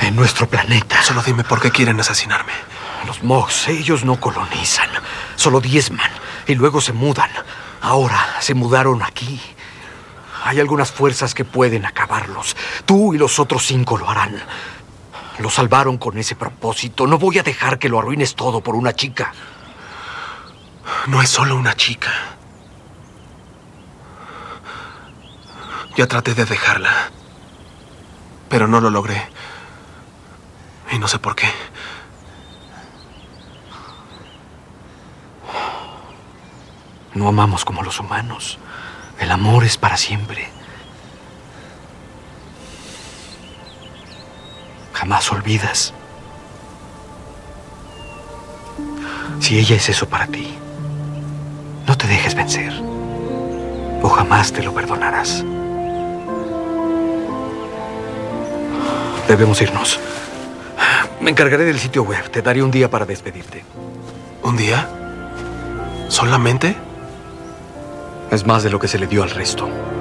en nuestro planeta. Solo dime por qué quieren asesinarme. Los Mogs, ellos no colonizan, solo diezman y luego se mudan. Ahora se mudaron aquí. Hay algunas fuerzas que pueden acabarlos. Tú y los otros 5 lo harán. Lo salvaron con ese propósito. No voy a dejar que lo arruines todo por una chica. No es solo una chica. Ya traté de dejarla, pero no lo logré. Y no sé por qué. No amamos como los humanos. El amor es para siempre. Jamás olvidas. Si ella es eso para ti, no te dejes vencer, o jamás te lo perdonarás. Debemos irnos. Me encargaré del sitio web. Te daré un día para despedirte. ¿Un día? ¿Solamente? Es más de lo que se le dio al resto.